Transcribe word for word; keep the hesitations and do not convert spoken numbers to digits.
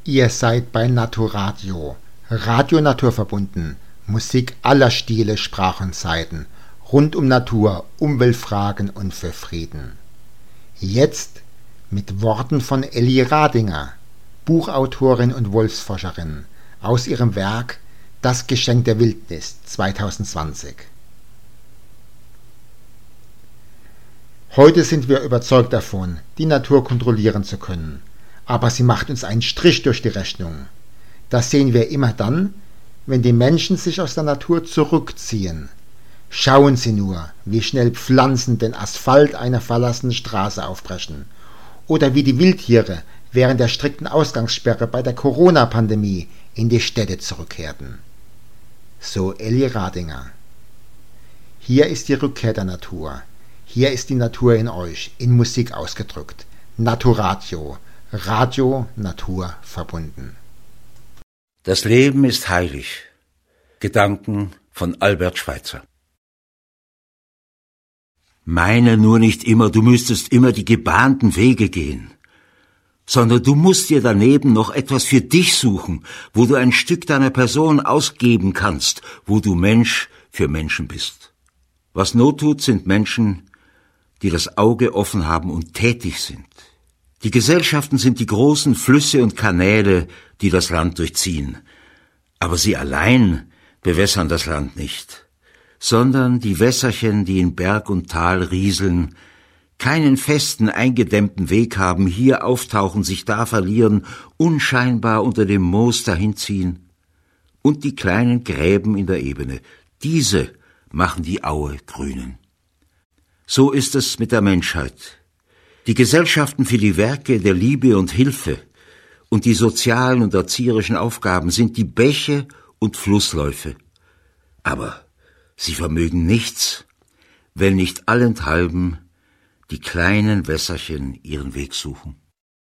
Ihr seid bei Naturadio, Radio Naturverbunden, Musik aller Stile, Sprachen und Zeiten, rund um Natur, Umweltfragen und für Frieden. Jetzt mit Worten von Elli Radinger, Buchautorin und Wolfsforscherin, aus ihrem Werk Das Geschenk der Wildnis zweitausendzwanzig. Heute sind wir überzeugt davon, die Natur kontrollieren zu können. Aber sie macht uns einen Strich durch die Rechnung. Das sehen wir immer dann, wenn die Menschen sich aus der Natur zurückziehen. Schauen Sie nur, wie schnell Pflanzen den Asphalt einer verlassenen Straße aufbrechen. Oder wie die Wildtiere während der strikten Ausgangssperre bei der Corona-Pandemie in die Städte zurückkehrten. So Elli Radinger. Hier ist die Rückkehr der Natur. Hier ist die Natur in euch, in Musik ausgedrückt. Naturadio. Radio Natur verbunden. Das Leben ist heilig. Gedanken von Albert Schweitzer. Meine nur nicht immer, du müsstest immer die gebahnten Wege gehen, sondern du musst dir daneben noch etwas für dich suchen, wo du ein Stück deiner Person ausgeben kannst, wo du Mensch für Menschen bist. Was Not tut, sind Menschen, die das Auge offen haben und tätig sind. Die Gesellschaften sind die großen Flüsse und Kanäle, die das Land durchziehen. Aber sie allein bewässern das Land nicht, sondern die Wässerchen, die in Berg und Tal rieseln, keinen festen, eingedämmten Weg haben, hier auftauchen, sich da verlieren, unscheinbar unter dem Moos dahinziehen. Und die kleinen Gräben in der Ebene, diese machen die Aue grünen. So ist es mit der Menschheit. Die Gesellschaften für die Werke der Liebe und Hilfe und die sozialen und erzieherischen Aufgaben sind die Bäche und Flussläufe. Aber sie vermögen nichts, wenn nicht allenthalben die kleinen Wässerchen ihren Weg suchen.